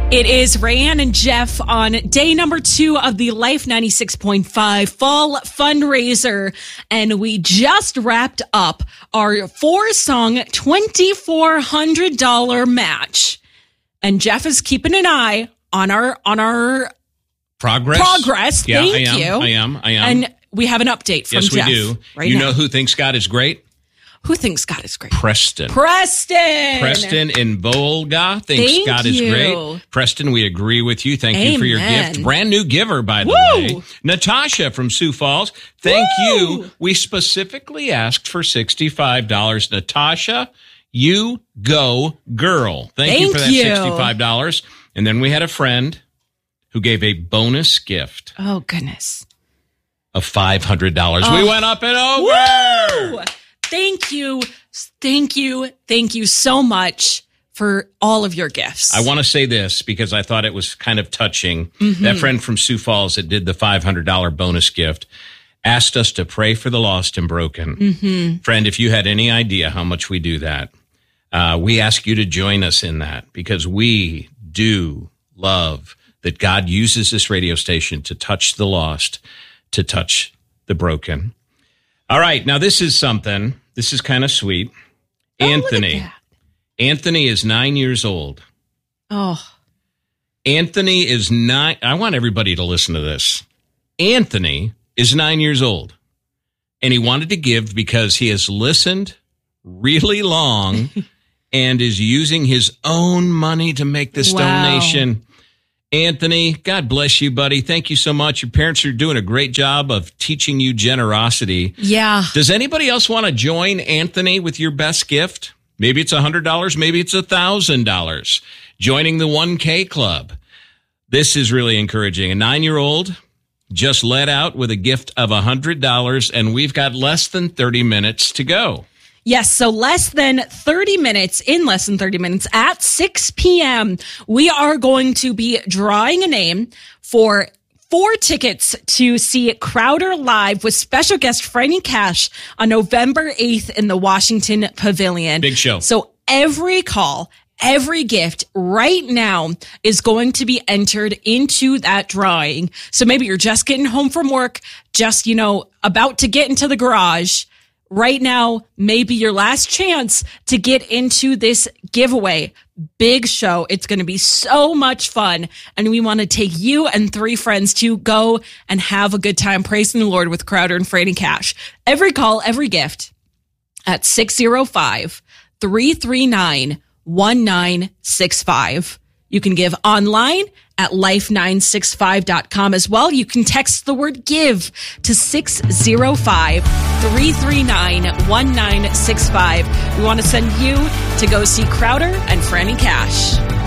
It is Rayanne and Jeff on day number 2 of the Life 96.5 Fall Fundraiser. And we just wrapped up our 4-song $2,400 match. And Jeff is keeping an eye on our progress. Yeah, Thank you. I am. And we have an update from Jeff. Yes, we do. Right you now. know who thinks God is great? Who thinks God is great? Preston. Preston in Volga thinks Thank God is you. great. Preston, we agree with you. Thank you for your Amen. gift. Brand new giver, by the way. Natasha from Sioux Falls. Thank you. We specifically asked for $65. Natasha, you go girl. Thank you for that $65. And then we had a friend who gave a bonus gift. Oh, goodness. Of $500. We went up and over. Woo! Thank you so much for all of your gifts. I want to say this because I thought it was kind of touching. Mm-hmm. That friend from Sioux Falls that did the $500 bonus gift asked us to pray for the lost and broken. Mm-hmm. Friend, if you had any idea how much we do that, we ask you to join us in that because we do love that God uses this radio station to touch the lost, to touch the broken. All right, now this is something. This is kind of sweet. Anthony. Anthony is 9 years old. Oh. Anthony is 9. I want everybody to listen to this. Anthony is 9 years old. And he wanted to give because he has listened really long and is using his own money to make this donation. Anthony, God bless you, buddy. Thank you so much. Your parents are doing a great job of teaching you generosity. Yeah. Does anybody else want to join Anthony with your best gift? Maybe it's $100. Maybe it's $1,000. Joining the 1K Club. This is really encouraging. A 9-year-old just let out with a gift of $100, and we've got less than 30 minutes to go. Yes, so in less than 30 minutes, at 6 p.m., we are going to be drawing a name for 4 tickets to see Crowder live with special guest Franny Cash on November 8th in the Washington Pavilion. Big show. So every call, every gift right now is going to be entered into that drawing. So maybe you're just getting home from work, just, about to get into the garage. Right now, maybe your last chance to get into this giveaway. Big show. It's going to be so much fun. And we want to take you and 3 friends to go and have a good time praising the Lord with Crowder and Franny Cash. Every call, every gift at 605-339-1965. You can give online at life965.com as well. You can text the word give to 605-339-1965. We want to send you to go see Crowder and Franny Cash.